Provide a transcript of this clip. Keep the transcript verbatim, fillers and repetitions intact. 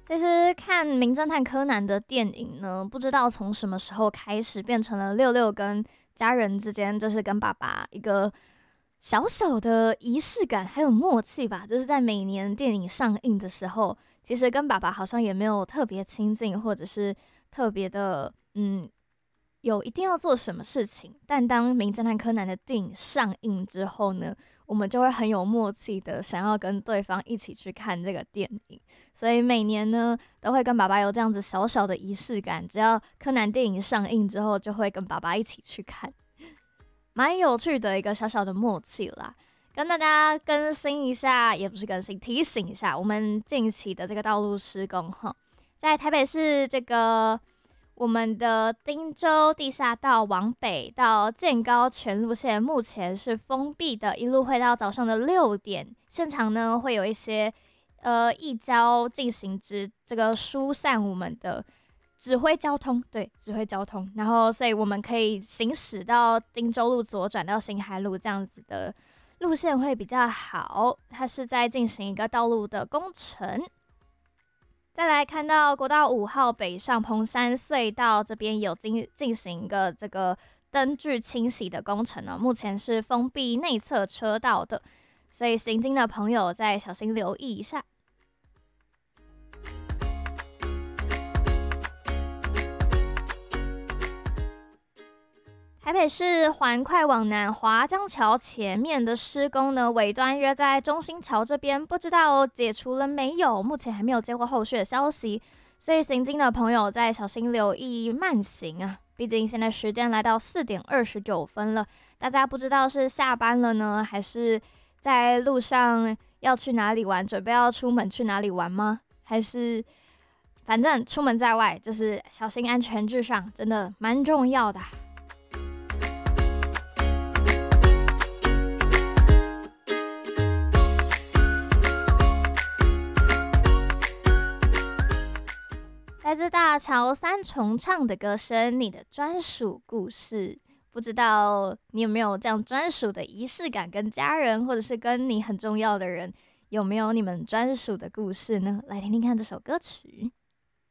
其实看《名侦探柯南》的电影呢，不知道从什么时候开始变成了六六跟家人之间，就是跟爸爸一个小小的仪式感，还有默契吧。就是在每年电影上映的时候，其实跟爸爸好像也没有特别亲近，或者是特别的嗯有一定要做什么事情。但当《名侦探柯南》的电影上映之后呢，我们就会很有默契的想要跟对方一起去看这个电影。所以每年呢，都会跟爸爸有这样子小小的仪式感。只要柯南电影上映之后，就会跟爸爸一起去看，蛮有趣的一个小小的默契啦。跟大家更新一下，也不是更新，提醒一下我们近期的这个道路施工哈，在台北市这个我们的汀州地下道往北到建高全路线目前是封闭的，一路会到早上的六点。现场呢会有一些呃义交进行之这个疏散我们的指挥交通，对，指挥交通。然后所以我们可以行驶到汀州路左转到新海路这样子的路线会比较好。它是在进行一个道路的工程。再来看到国道五号北上蓬山隧道这边有进进行一个这个灯具清洗的工程呢，目前是封闭内侧车道的，所以行经的朋友再小心留意一下。台北市环快往南华江桥前面的施工呢，尾端约在中心桥这边，不知道解除了没有？目前还没有接获后续的消息，所以行经的朋友再小心留意慢行啊！毕竟现在时间来到四点二十九分了，大家不知道是下班了呢，还是在路上要去哪里玩，准备要出门去哪里玩吗？还是反正出门在外，就是小心安全至上，真的蛮重要的。来自大桥三重唱的歌声，你的专属故事。不知道你有没有这样专属的仪式感，跟家人或者是跟你很重要的人，有没有你们专属的故事呢？来听听看这首歌曲。